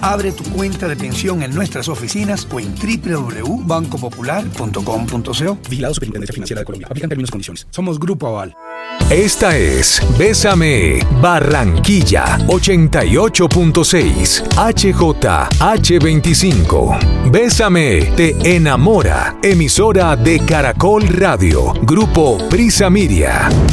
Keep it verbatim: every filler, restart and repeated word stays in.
Abre tu cuenta de pensión en nuestras oficinas o en doble u doble u doble u punto banco popular punto com punto co. Vigilado Superintendencia Financiera de Colombia. Aplican términos y condiciones. Somos Grupo Aval. Esta es Bésame Barranquilla ochenta y ocho punto seis H J H veinticinco. Bésame te enamora. Emisora de Caracol Radio. Grupo Prisa Miria.